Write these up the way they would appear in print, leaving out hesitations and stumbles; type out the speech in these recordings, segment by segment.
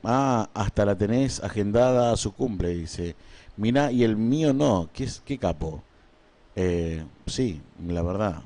Ah, hasta la tenés agendada a su cumple, dice. Mirá, y el mío no. ¿Qué capo? Sí, la verdad.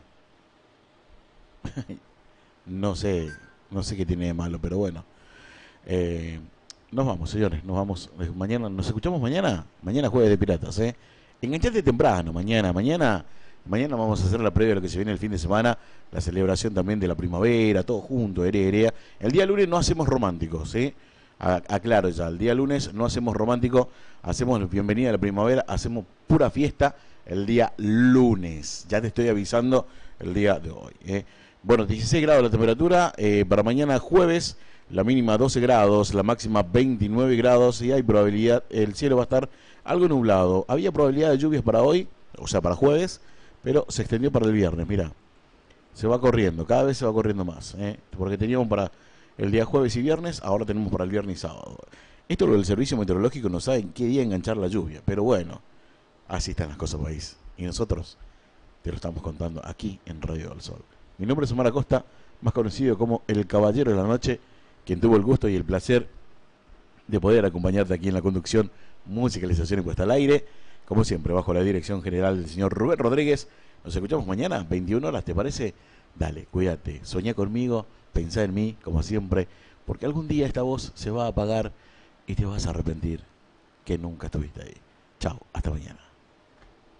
No sé, no sé qué tiene de malo, pero bueno. Eh, Nos vamos, señores, nos vamos. Mañana, nos escuchamos mañana. Mañana jueves de piratas, ¿eh? Enganchate temprano, mañana vamos a hacer la previa de lo que se viene el fin de semana, la celebración también de la primavera, todo junto, herea. El día lunes no hacemos románticos, ¿sí? Aclaro ya, el día lunes no hacemos romántico, hacemos bienvenida a la primavera, hacemos pura fiesta el día lunes. Ya te estoy avisando el día de hoy, ¿eh? Bueno, 16 grados la temperatura, para mañana jueves, la mínima 12 grados, la máxima 29 grados y hay probabilidad, el cielo va a estar algo nublado. Había probabilidad de lluvias para hoy, o sea, para jueves, pero se extendió para el viernes, mira, se va corriendo, cada vez se va corriendo más, ¿eh? Porque teníamos para el día jueves y viernes, ahora tenemos para el viernes y sábado. Esto lo del servicio meteorológico no sabe en qué día enganchar la lluvia, pero bueno, así están las cosas, país. Y nosotros te lo estamos contando aquí en Radio del Sol. Mi nombre es Omar Acosta, más conocido como El Caballero de la Noche, quien tuvo el gusto y el placer de poder acompañarte aquí en la conducción, musicalización y puesta al aire, como siempre, bajo la dirección general del señor Rubén Rodríguez. Nos escuchamos mañana, 21 horas, ¿te parece? Dale, cuídate, soñá conmigo, pensá en mí, como siempre, porque algún día esta voz se va a apagar y te vas a arrepentir que nunca estuviste ahí. Chao, hasta mañana.